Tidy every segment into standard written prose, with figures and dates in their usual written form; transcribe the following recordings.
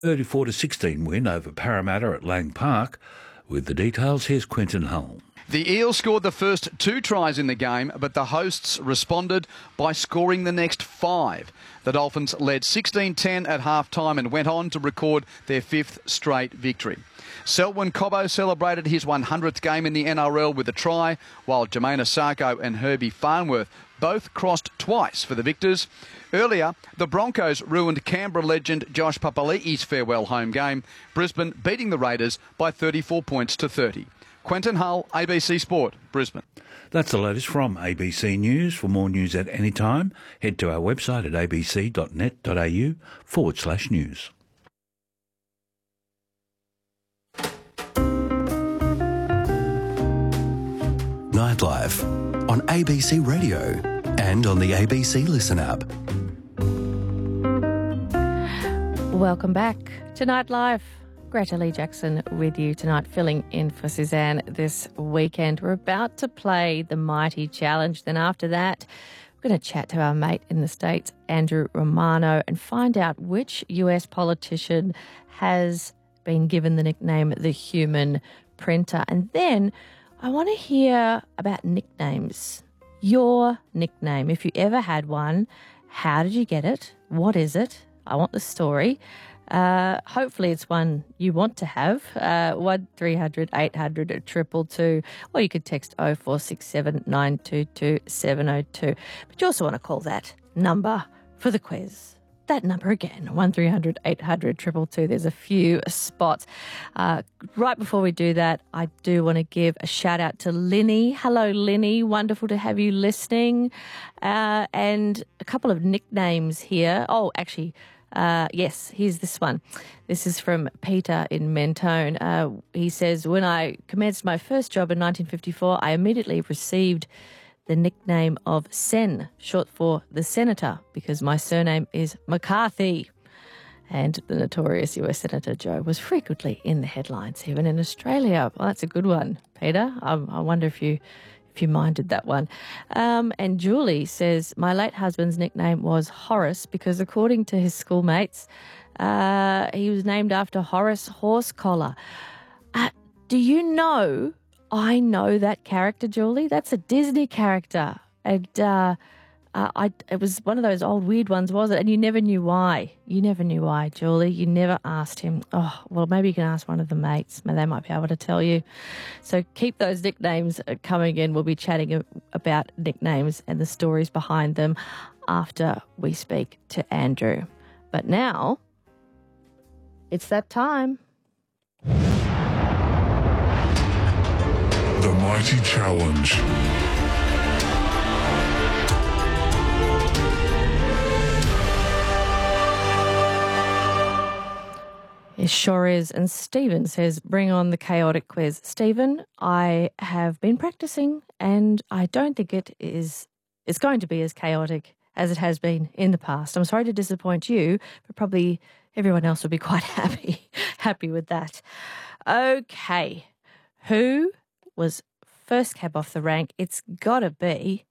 34-16 win over Parramatta at Lang Park. With the details, here's Quentin Hull. The Eels scored the first 2 tries in the game, but the hosts responded by scoring the next 5. The Dolphins led 16-10 at half-time and went on to record their 5th straight victory. Selwyn Cobbo celebrated his 100th game in the NRL with a try, while Jermaine Asako and Herbie Farnworth both crossed twice for the victors. Earlier, the Broncos ruined Canberra legend Josh Papali'i's farewell home game, Brisbane beating the Raiders by 34 points to 30. Quentin Hull, ABC Sport, Brisbane. That's the latest from ABC News. For more news at any time, head to our website at abc.net.au/news. Nightlife on ABC Radio and on the ABC Listen app. Welcome back to Nightlife. Greta Lee Jackson with you tonight, filling in for Suzanne this weekend. We're about to play the Mighty Challenge. Then after that, we're going to chat to our mate in the States, Andrew Romano, and find out which US politician has been given the nickname the Human Printer. And then I want to hear about nicknames. Your nickname, if you ever had one, how did you get it? What is it? I want the story. Hopefully it's one you want to have. 1300 800 222, or you could text 0467 922 702. But you also want to call that number for the quiz. That number again, 1300 800 222. There's a few spots. Right before we do that, I do want to give a shout out to Linny. Hello, Linny. Wonderful to have you listening. And a couple of nicknames here. Oh, actually, yes, here's this one. This is from Peter in Mentone. He says, when I commenced my first job in 1954, I immediately received the nickname of Sen, short for the Senator, because my surname is McCarthy. And the notorious US Senator Joe was frequently in the headlines, even in Australia. Well, that's a good one, Peter. I wonder if you minded that one. And Julie says, my late husband's nickname was Horace because according to his schoolmates, he was named after Horace Horsecollar. Do you know, I know that character, Julie. That's a Disney character. And it was one of those old weird ones, was it? And you never knew why. You never knew why, Julie. You never asked him. Oh, well, maybe you can ask one of the mates. They might be able to tell you. So keep those nicknames coming in. We'll be chatting about nicknames and the stories behind them after we speak to Andrew. But now, it's that time. The Mighty Challenge. It sure is. And Stephen says, bring on the chaotic quiz. Stephen, I have been practicing and I don't think it's going to be as chaotic as it has been in the past. I'm sorry to disappoint you, but probably everyone else will be quite happy with that. Okay. Who was first cab off the rank? It's got to be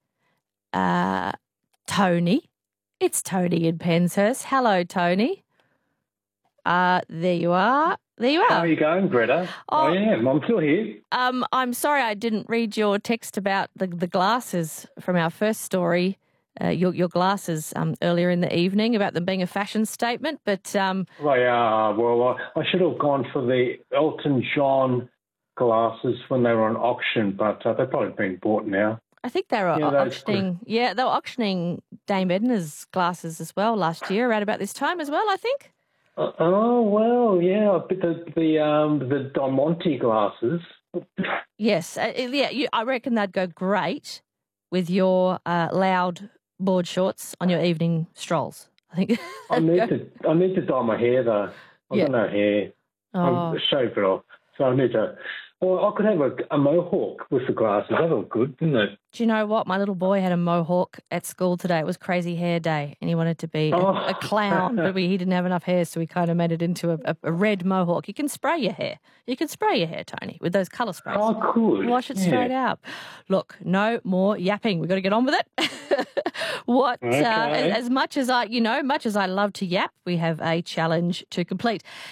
Tony. It's Tony in Penshurst. Hello, Tony. There you are. There you are. How are you going, Greta? I am. I'm still here. I'm sorry I didn't read your text about the glasses from our first story, your glasses earlier in the evening about them being a fashion statement. But They are. Well, I should have gone for the Elton John glasses when they were on auction, but they've probably been bought now. I think they were auctioning. Yeah, they were auctioning Dame Edna's glasses as well last year, around about this time as well, I think. Oh, well, yeah, but the Don Monte glasses. Yes, I reckon they'd go great with your loud board shorts on your evening strolls. I think. I need to dye my hair though. I've got no hair. I'm shaved it off, so I need to Or I could have a mohawk with the glasses. That look good, didn't it? Do you know what? My little boy had a mohawk at school today. It was crazy hair day, and he wanted to be a clown, but he didn't have enough hair, so we kind of made it into a red mohawk. You can spray your hair. You can spray your hair, Tony, with those colour sprays. Oh, cool. Wash it straight out. Look, no more yapping. We've got to get on with it. Okay. As much as I love to yap, we have a challenge to complete.